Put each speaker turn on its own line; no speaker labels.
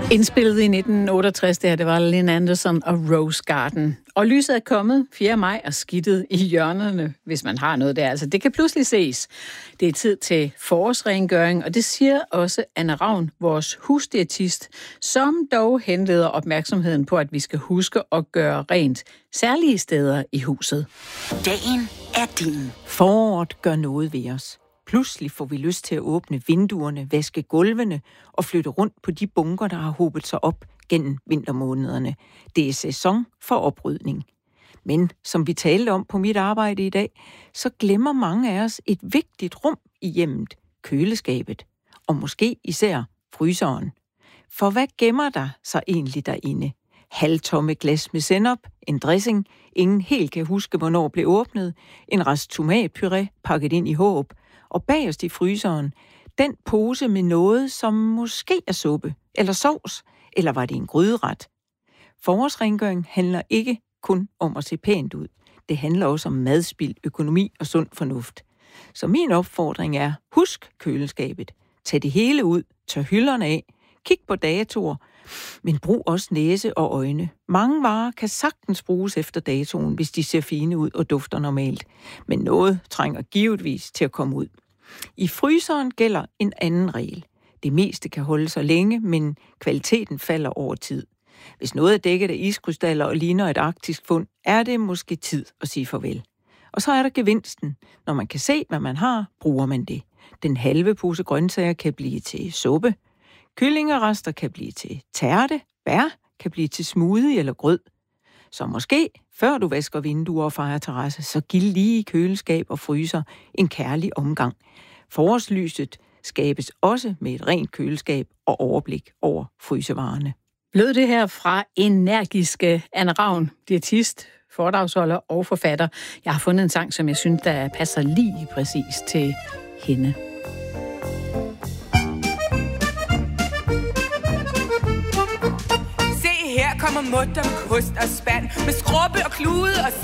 Indspillet i 1968, det var Lynn Anderson og Rose Garden. Og lyset er kommet 4. maj og skidtet i hjørnerne, hvis man har noget der. Altså, det kan pludselig ses. Det er tid til forårsrengøring, og det siger også Anne Ravn, vores husdiætist, som dog henleder opmærksomheden på, at vi skal huske at gøre rent særlige steder i huset.
Dagen er din.
Foråret gør noget ved os. Pludselig får vi lyst til at åbne vinduerne, vaske gulvene og flytte rundt på de bunker, der har hobet sig op gennem vintermånederne. Det er sæson for oprydning. Men som vi talte om på mit arbejde i dag, så glemmer mange af os et vigtigt rum i hjemmet, køleskabet, og måske især fryseren. For hvad gemmer der sig egentlig derinde? Halvtomme glas med sennep, en dressing, ingen helt kan huske, hvornår blev åbnet, en rest tomatpuré pakket ind i håb, og bagerst i fryseren, den pose med noget, som måske er suppe, eller sovs, eller var det en gryderet. Forårsrengøring handler ikke kun om at se pænt ud. Det handler også om madspild, økonomi og sund fornuft. Så min opfordring er, husk køleskabet. Tag det hele ud, tør hylderne af, kig på datoer, men brug også næse og øjne. Mange varer kan sagtens bruges efter datoen, hvis de ser fine ud og dufter normalt. Men noget trænger givetvis til at komme ud. I fryseren gælder en anden regel. Det meste kan holde sig længe, men kvaliteten falder over tid. Hvis noget er dækket af iskrystaller og ligner et arktisk fund, er det måske tid at sige farvel. Og så er der gevinsten. Når man kan se, hvad man har, bruger man det. Den halve pose grøntsager kan blive til suppe. Kyllingerester kan blive til tærte, bær kan blive til smoothie eller grød. Så måske, før du vasker vinduer og fejer terrasse, så giv lige køleskab og fryser en kærlig omgang. Forårslyset skabes også med et rent køleskab og overblik over frysevarerne.
Lød det her fra energiske Anne Ravn, diætist, foredragsholder og forfatter. Jeg har fundet en sang, som jeg synes, der passer lige præcis til hende.
Kommer mutter med kost og spand, med skrubbe og klude og